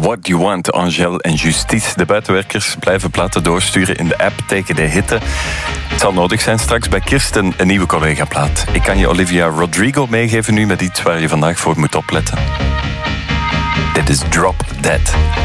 What You Want, Angèle en Justice. De buitenwerkers blijven platen doorsturen in de app Take the Hitte. Het zal nodig zijn straks bij Kirsten een nieuwe collega-plaat. Ik kan je Olivia Rodrigo meegeven nu met iets waar je vandaag voor moet opletten. Dit is Drop Dead.